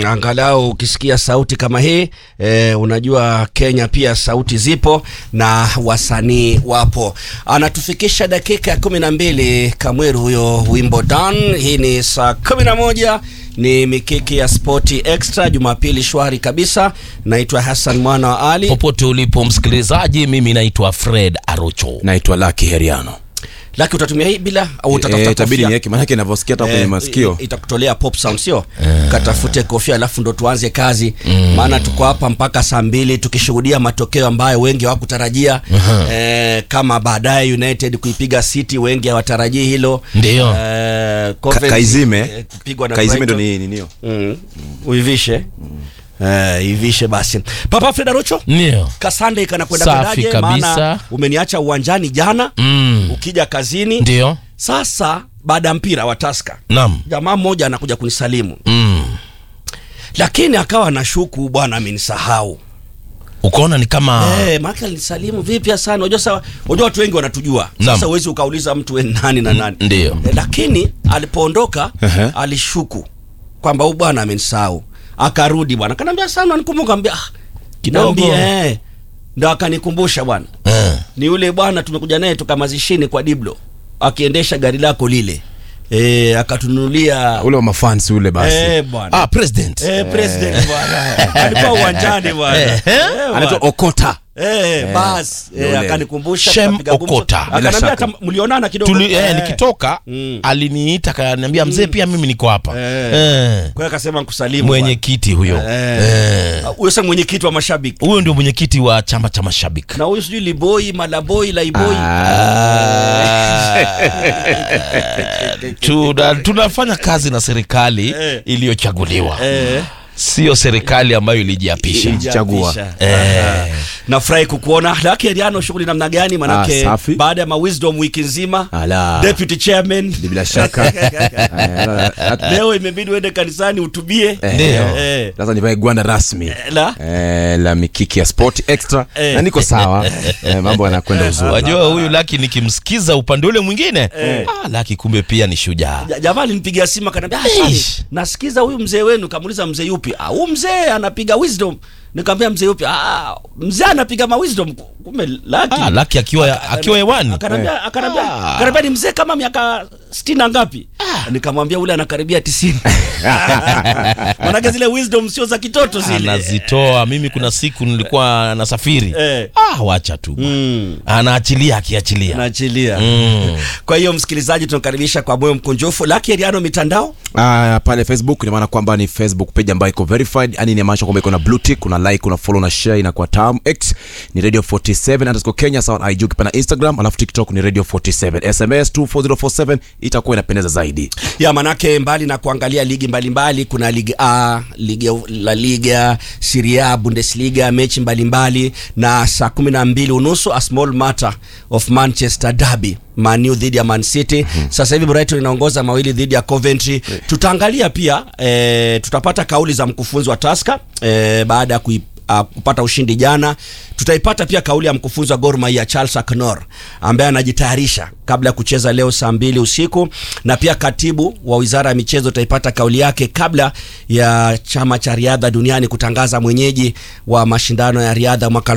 Angalau ukisikia sauti kama hii unajua Kenya pia sauti zipo na wasanii wapo. Anatufikisha dakika ya 12 Kamweru huyo Wimbledon. Hii ni saa 11 ni mikiki ya Sporti Extra Jumapili shwari kabisa. Naitwa Hassan Mwana wa Ali. Popote ulipo msikilizaji, mimi naitwa Fred Arocho. Naitwa Lucky Heriano. Lucky, utatumia hii bila au utatafuta itabidi niweke maana yake ninavyosikia hata kwenye masikio itakutolea pop sound sio? Katafute kofia alafu ndo tuanze kazi. Maana tuko hapa mpaka saa 2 tukishuhudia matokeo ambayo wengi hawakutarajia. Kama baadaye United kuipiga City, wengi hawatarajii hilo. Ndio. Kaizime kupigwa na Kaizime ndo nini? Uivishe. Ivishe basi. Papa Fred Arocho? Ndio. Kasande kanakwenda kwendaje? Maana umeniacha uwanjani jana. Ukija kazini. Ndio. Sasa baada ya mpira wa Tusker. Naam. Jamaa mmoja anakuja kunisalimu. Lakini akawa anashuku bwana amenisahau. Ukaona ni kama maka nilisalimu vipi sana. Unajua watu wengi wanatujua. Sasa uwezi ukauliza mtu wewe nani na nani. Ndio. Lakini alipoondoka alishuku kwamba huyu bwana amenisahau. Akarudi bwana. Kanambia sana nikumbuka, ambia kidogo ndio akanikumbusha bwana. Ni yule bwana tumekuja naye tukamazishini kwa Diblo. Akiendesha gari lako lile. Akatununulia ule wa mafans ule basi. Bwana. President. President bwana. Alikuwa uwanjani bwana. Anaitwa Okota. Bas akanikumbusha tukapiga gumzo. Akanambia hata mlionana kidogo. Nikitoka aliniita akaniambia mzee pia mimi niko hapa. Kwa hiyo akasema nikusalimu. Mwenyekiti huyo. Huyo sasa mwenyekiti wa mashabiki. Huyo ndio mwenyekiti wa chama cha mashabiki. Na huyo sijui Liboi, Malaboi, Laiboi. Tunafanya kazi na serikali iliyochaguliwa. Sio serikali ambayo ilijichagua. Nafurahi kukuona. Lucky Heriano, shughuli namna gani? Manake baada ya Wisdom wiki nzima deputy chairman bila shaka leo imebidi uende kanisani utubie. Sasa nivae gwanda rasmi la mikiki ya Sport Extra na niko sawa. Mambo yanakwenda uzuri. Unajua huyu Lucky nikimsikiza upande ule mwingine Lucky kumbe pia ni shujaa. Jamaa alinipigia simu akaniambia nasikiza huyu mzee wenu. Kamuuliza mzee yupi? Huyu mzee anapiga Wisdom. Nikamwambia mzee yupi? Mzee anapiga Wisdom. Kumbe Lucky akiwa hewani. Akarambia ni mzee kama miaka 60 ngapi? Nikamwambia ule anakaribia 90. Maana zile Wisdom sio za kitoto zile. Anazitoa. Mimi kuna siku nilikuwa nasafiri. Wacha tu. Anaachilia. Kwa hiyo msikilizaji, tunakaribisha kwa moyo mkunjufu. Lucky Heriano mitandao? Pale Facebook ni maana kwamba ni Facebook page ambayo iko verified. Yani ni maana kwamba iko na blue tick, kuna like, kuna follow na share inakuwa tam. X ni Radio 47 Kenya, sawa. IG ukipenda Instagram, alafu TikTok ni Radio 47. SMS 24047 itakuwa inapendeza zaidi. Manake mbali na kuangalia ligi mbalimbali, kuna ligi A, ligi La Liga, Serie A, Bundesliga, mechi mbalimbali. Na saa 12:30 a small matter of Manchester derby, Man U dhidi ya Man City. Sasa hivi Brighton inaongoza 2 dhidi ya Coventry. Tutaangalia pia tutapata kauli za mkufunzi wa Tusker baada ya kupata ushindi jana. Tutaipata pia kauli ya mkufunzi wa Gor Mahia Charles Aknor ambaye anajitayarisha kabla ya kucheza leo saa 2 usiku, na pia katibu wa Wizara ya Michezo tutaipata kauli yake kabla ya chama cha riadha duniani kutangaza mwenyeji wa mashindano ya riadha mwaka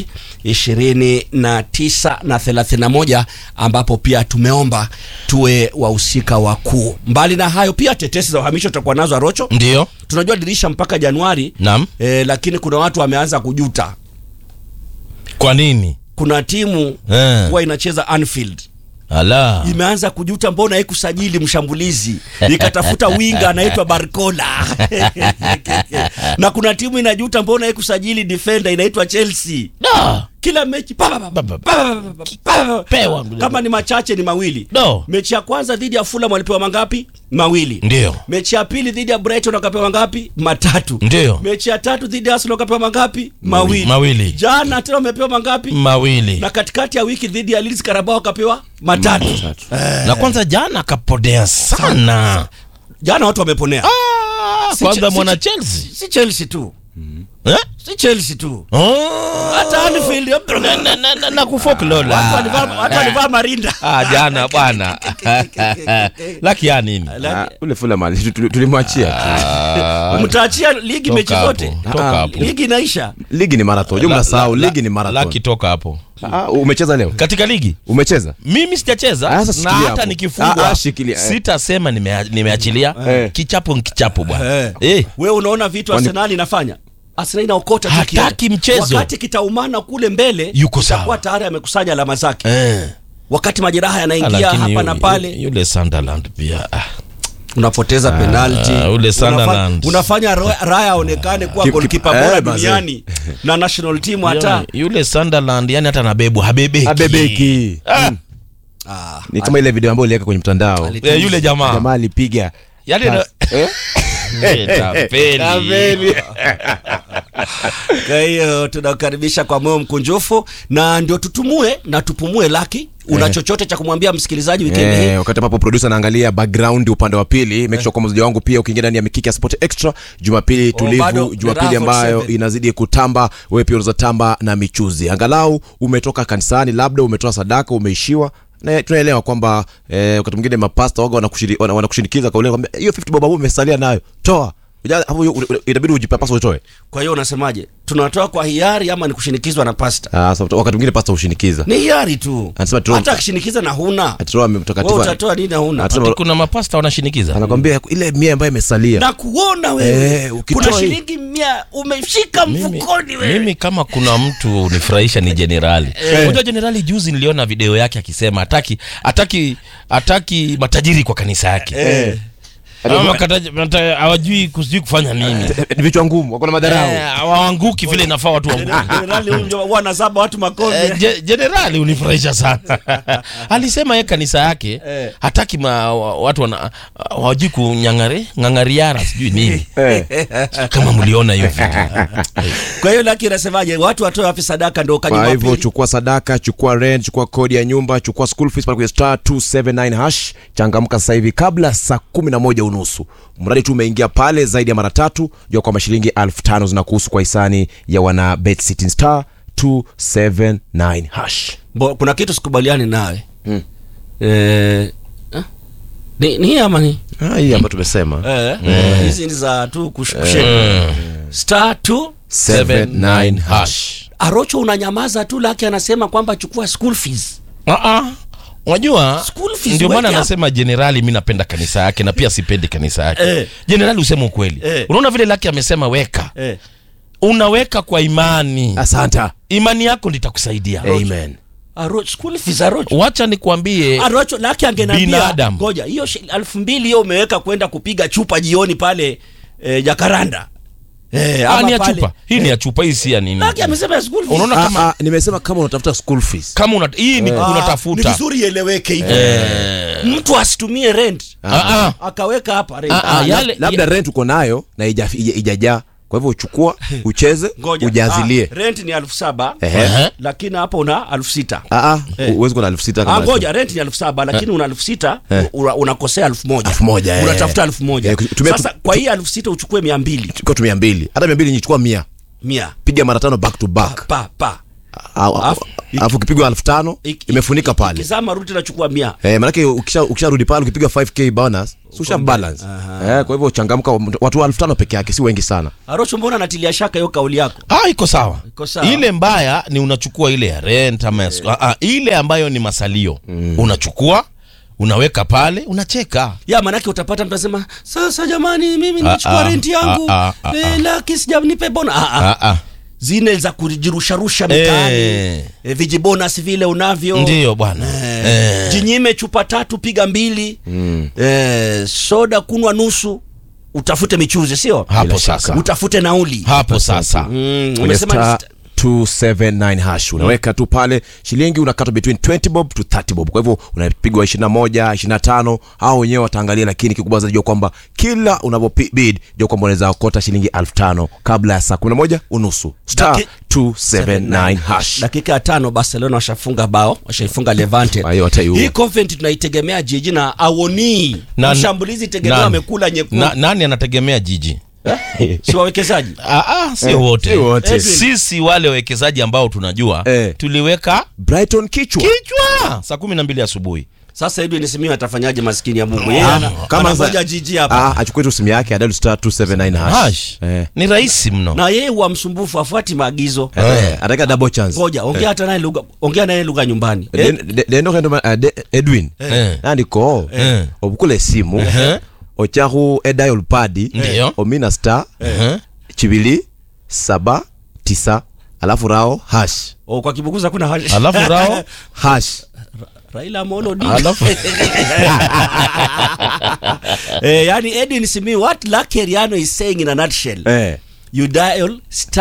2029 na 31, ambapo pia tumeomba tuwe wahusika wakuu. Mbali na hayo pia tetesi za uhamisho tutakuwa nazo Arocho. Ndio. Tunajua dirisha mpaka Januari. Naam. Lakini kuna watu wameanza kujuta. Kwa nini? Kuna timu huwa inacheza Anfield. Imeanza kujuta mbona haikusajili mshambulizi. Ikatafuta winga anaitwa Barcola. Na kuna timu inajuta mbona haikusajili defender inaitwa Chelsea. Kila mechi kama ni machache ni mawili. Mechi ya kwanza dhidi ya Fulham walipewa mangapi? Mawili. Ndio. Mechi ya pili dhidi ya Brighton wakapewa mangapi? Matatu. Ndio. Mechi ya tatu dhidi ya Arsenal wakapewa mangapi? Mawili. Jana tena wamepewa mangapi? Mawili. Na katikati ya wiki dhidi ya Leeds Carabao wakapewa matatu. Na kwanza jana kapodea sana. Jana watu wameponea. Kwanza mwana Chelsea. Si Chelsea tu. Si Chelsea tu. Hata Anfield na kufollow. Watu walivaa marinda. Jana bwana. Lucky ya nini? Ule Fulham tulimwachia tu. Mtaachia ligi mechi zote. Toka hapo. Ligi inaisha. Ligi ni marathon. Jumla sahau ligi ni marathon. Laki toka hapo. Umecheza leo? Katika ligi? Umecheza? Mimi sijacheza na hata nikifungwa sitasema nimeachilia. Kichapo bwana. Wewe unaona vitu Arsenal inafanya? Arsenal inaokota hataki mchezo. Wakati kitaumana kule mbele itakuwa tayari amekusanya alama zake. Wakati majeraha yanaingia hapa na pale. Yule Sunderland pia unapoteza penalty. Ule Sunderland unafanya Raya aonekane kuwa goalkeeper bora duniani na national team hata. Yule Sunderland yani hata nabebwa habebeki. Ni kama ile video ambayo iliweka kwenye mtandao. Yule jamaa alipiga. Yani tapeli. Kwa hiyo tunakaribisha kwa moyo mkunjufu na ndio tutumue na tupumue Lucky. Una chochote cha kumwambia msikilizaji weekend hii? Wakati ambapo producer anaangalia background upande wa pili, make sure kwa mzee wangu pia ukiingia ndani ya Mikiki Sport Extra, Jumapili tulivu, Jumapili ambayo inazidi kutamba, wewe pia unaweza tamba na michuzi. Angalau umetoka kanisani, labda umetoa sadaka, umeishiwa. Na tunaelewa kwamba wakati mwingine mapasta waga wanakushinikiza kauli kwamba hiyo 50 bob umesalia nayo toa. Hapo inabidi ujipapasa utoe. Kwa hiyo unasemaje? Tunatoa kwa hiari ama ni kushinikizwa na pasta? Sasa wakati mwingine pasta ushinikiza. Ni hiari tu. Hata kushinikiza na huna. Atoa mtakatifu. Wewe utatoa nini na huna? Kuna mapasta wanashinikiza. Anakuambia ile 100 ambayo imesalia. Na kuona wewe. Kuna shilingi 100 umeshika mfukoni wewe. Mimi kama kuna mtu unifurahisha ni Generali. Unajua Generali juzi niliona video yake akisema hataki matajiri kwa kanisa yake. Hawajui kufanya nini. Vichwa ngumu, wako na madarau. Hawaanguki vile inafaa watu waanguke. Generali huyo wanazaba watu makombe. Generali unifurahisha sana. Alisema yeye kanisa yake hataki watu hawajui ngangariara sijui nini. Kama mliona hiyo video. Kwa hiyo Lucky anasemaje? Watu watoe wapi sadaka ndio kanyuma. Kwa hivyo chukua sadaka, chukua rent, chukua kodi ya nyumba, chukua school fees pale kwa *279#. Changamka sasa hivi kabla saa 11:30. Mradi tu umeingia pale zaidi ya mara 3, jua kwamba shilingi 1500 zinakuhusu kwa hisani ya wana Bet City *279#. Kuna kitu sikubaliani nawe. Ni ama ni? Hii ambayo tumesema. Hizi ni za tu kushare. *279#. Arocho unanyamaza tu, Lucky anasema kwamba chukua school fees. Unajua ndio maana anasema Generali mimi napenda kanisa yake na pia sipendi kanisa yake. Generali useme ukweli. Unaona vile Lucky amesema weka. Unaweka kwa imani. Asante. Imani yako litakusaidia. Amen. Arocho school fees Arocho. Wacha nikwambie. Arocho Lucky angenambia ngoja hiyo 2000 hiyo umeweka kwenda kupiga chupa jioni pale Jacaranda. Ni ya chupa. Hii ni ya chupa, hii si ya nini. Lucky amesema school fees. Unaona kama nimesema kama unatafuta school fees. Kama hii ni unatafuta. Ni vizuri ieleweke hivyo. Mtu asitumie rent. Akaweka hapa rent. Labda rent uko nayo na ijajaa. Kwa hivyo uchukua, ucheze, ujazilie. Rent ni 7,000, lakini hapo una 6,000. Uwezi kuna 6,000 kama. Ngoja rent ni 7,000 lakini una 6,000, unakosea 1,000. Unatafuta 1,000. Sasa kwa hii 6,000 uchukue 200. Chukua 200. Hata 200 nichukua 100. Piga mara 5 back to back. Alafu ukipigwa 5,000 imefunika pale. Kizama rudi na chukua 100. Maana yake ukisharudi pale ukipiga 5k bonus, usha balance. Kwa hivyo changamka, watu 5,000 peke yake si wengi sana. Arocho mbona anatilia shaka hiyo kauli yako? Iko sawa. Ile mbaya ni unachukua ile ya rent ama ile ambayo ni masalio. Unachukua, unaweka pale, unacheka. Maana yake utapata mtu anasema, "Sasa jamani mimi nichukua rent yangu. Lucky sijanipe bona." Zine za kujirusharusha mitaani. Vijibonus vile unavyo. Ndio bwana. Jinyime chupa 3 piga 2. Soda kunwa nusu. Utafute michuzi sio? Hapo sasa. Utafute nauli. Hapo sasa. Umesema 279#. Unaweka tu pale shilingi, unakata between 20 bob to 30 bob. Kwa hivyo unapigwa 21, 25, hao wenyewe wataangalia, lakini kikubwa zaidi kwamba kila unapobid ndio kwamba unaweza kukota shilingi 1500 kabla ya saa 11:30. *279#. Dakika 5 Barcelona washafunga bao, washaifunga Levante. Hii Coventry tunaitegemea jiji na Awoni. Mshambulizi tegemea amekula nyekundu. Nani anategemea jiji? Si wawekezaji. Sio wote. Sisi wale wawekezaji ambao tunajua tuliweka Brighton kichwa saa 12 asubuhi. Sasa Edwin Simiyu atafanyaje maskini ya Mungu? Yeye kama ngoja jiji hapa. Achukue tu simu yake dial *279 hash. Ni rahisi mno. Na yeye huwa msumbufu, afuati maagizo. Ataka double chance. Ngoja, ongea naye lugha nyumbani. Edwin. Nandiko obukule simu. Ochahu dial pad. Omina star. Chibili 79 alafu rao hash. Kwa kibuguza kuna hash. Alafu rao hash. Raila Amolo Odinga. Yani Edwin Simiyu, what Lucky Eriano is saying in a nutshell. You dial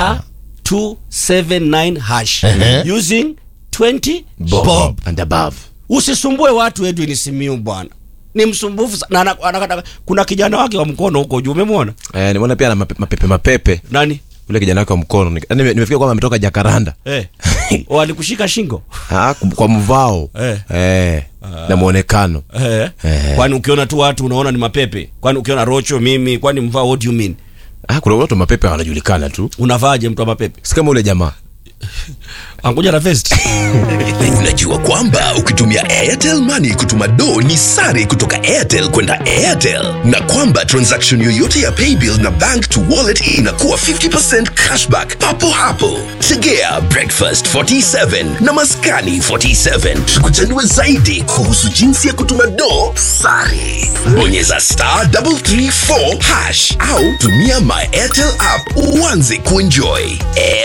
*279 hash using 20 bob and above. Usisumbue watu Edwin Simiyu bwana. Ni msumbufu na kuna kijana wake wa mkono huko juu, umemwona? Nimeona pia na mapepe. Nani? Ule kijana wake wa mkono. Nimefikia kwamba ametoka Jakaranda. Walikushika shingo? Kwa mvao. Na muonekano. Kwani ukiona tu watu unaona ni mapepe? Kwani ukiona Rocho mimi, kwani mvao, what do you mean? Kuna watu mapepe wanajulikana tu. Unavaaje mtu wa mapepe? Si kama ule jamaa. Angoja na vest. Unajua kwamba ukitumia Airtel Money kutuma do ni sare kutoka Airtel kwenda Airtel, na kwamba transaction yoyote ya paybill na bank to wallet inakuwa 50% cashback papo hapo. Tegea Breakfast 47 na Maskani 47 tukuchanue zaidi kuhusu jinsi ya kutuma do sare. Bonyeza *334 hash au tumia my Airtel app uanze kuenjoy.